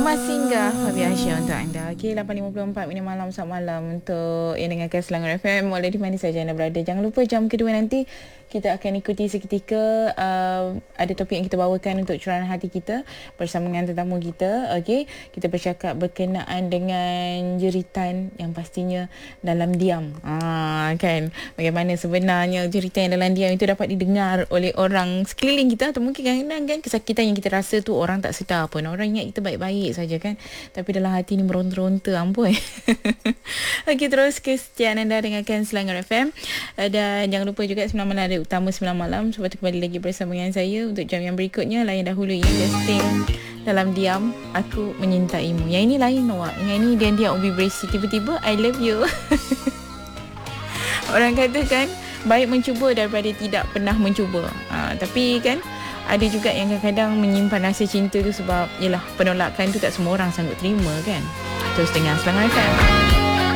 Selamat singgah Fabi Aisyah untuk anda. Okey, 8.54 minit malam, selamat malam untuk yang dengarkan Selangor FM walau di mana saja anda berada. Jangan lupa jam kedua nanti kita akan ikuti seketika ada topik yang kita bawakan untuk curahan hati kita bersama dengan tetamu kita. Okey, kita bercakap berkenaan dengan jeritan yang pastinya dalam diam. Kan, bagaimana sebenarnya jeritan yang dalam diam itu dapat didengar oleh orang sekeliling kita, atau mungkin kadang-kadang kan kesakitan yang kita rasa tu orang tak sedar pun. Orang ingat kita baik-baik saja kan, tapi dalam hati ni meronta-ronta, ampun. Okey, terus kesetiaan anda dengarkan Selangor FM, dan jangan lupa juga semalam malam ada utama 9 malam. Sebab tu kembali lagi bersama dengan saya untuk jam yang berikutnya. Lain dahulu ini Justin dalam diam, aku menyintaimu. Yang ini lain awak, yang ini diam-diam ubi berisi, tiba-tiba I love you. Orang kata kan, baik mencuba daripada tidak pernah mencuba. Tapi kan ada juga yang kadang-kadang menyimpan rasa cinta tu sebab yelah, penolakan tu tak semua orang sanggup terima kan. Terus dengar Selangor FM.